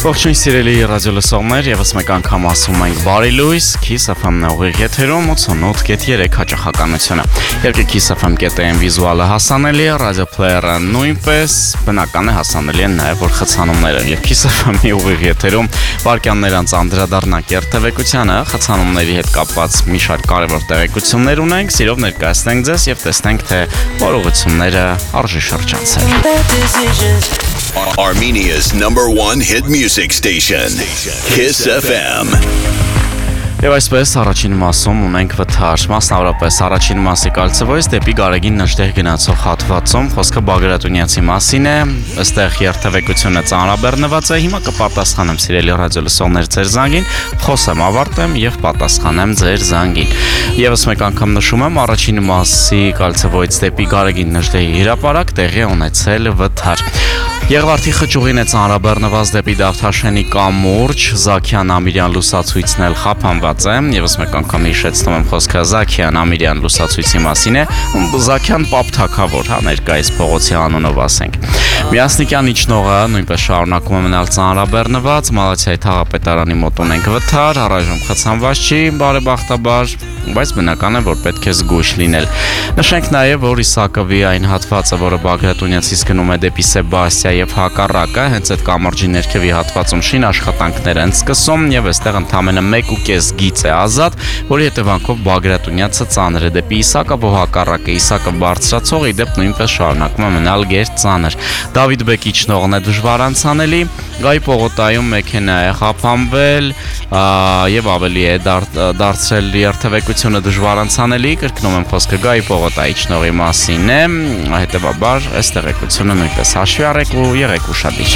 Ողջույն սիրելի ռադիոլսողներ, եւս մեկ անգամ ասում ենք բարի լույս, Kiss FM-ն ուղիղ եթերում 88.3 հաճախականությունը։ Երկի Kiss FM.am վիզուալը հասանելի է, ռադիոփլեյերը նույնպես, բնական է հասանելի են նաեւ որ խցանումները։ Եվ Kiss FM-ի ուղիղ եթերում վարքյաններ անց անդրադառնանք երթևեկությանը, խցանումների հետ կապված մի շարք կարևոր տեղեկություններ ունենք, սիրով ներկայացնենք ձեզ եւ տեսնենք թե որ ուղղությունները արժի շրջանցել։ Armenia's #1 hit music station, Kiss FM. Եվ այսպես առաջին մասում ունենք վթար, մասնավորապես առաջին մասի կալցվոյից դեպի Գարեգին Նժդեհ գնացող հատվածում, խոսքը Բագրատունյացի մասին է, այստեղ երթևեկությունը ծանրաբեռնված է, հիմա կպատասխանեմ սիրելի ռադիոլսողներ ձեր զանգին, խոսեմ ավարտեմ եւ պատասխանեմ ձեր զանգին։ Եվս մեկ անգամ նշում եմ, առաջին մասի կալցվոյից դեպի Գարեգին Նժդեհի հրապարակ տեղի է ունեցել վթար։ Եղվարդի խճուղին է ծանրաբեռնված դեպի Դավթաշենի կամուրջ, Զաքյան Ամիրյան լուսացույցն էլ խափանված է, եւս մեկ անգամ հիշեցնում եմ խոսքը Զաքյան Ամիրյան լուսացույցի մասին է, Զաքյան Պապ թագավոր, հա ներկայիս փողոցի անունով ասենք։ Միասնիկյան իջնողը նույնպես շարունակում է մնալ ծանրաբեռնված, Մալաթիայի թաղապետարանի մոտ ունենք վթար, առայժմ խցանված չի, բարեբախտաբար, բայց բնական է որ պետք է զգույշ լինել։ Նշենք նաեւ որ Իսակովի այն հատվածը, որը Բագրատունյացից գնում է դեպի Սեբաստիա եւ հակառակը, հենց այդ կամրջի ներքևի հատվածում շին աշխատանքներ են սկսում եւ այստեղ ընդամենը 1.5 գիծ է ազատ, որի հետևանքով Բագրատունյացը ծանր է դեպի Իսակովը հակառակը, Իսակով բարձրացող իդեպ նույնպես շարունակում է մնալ գերծանր։ Դավիթ Բեկի իջնողն է դժվար անցանելի, Գայի պողոտայում մեքենա է խափանվել եւ ավելի է դարձրել երթևեկությունը դժվար անցանելի, կրկնում եմ խոսքը Գայի պողոտայի իջնողի մասին է, հետեւաբար այս տեղեկությունը նույնպես հաշվի առեք ու եղեք ուշադիր։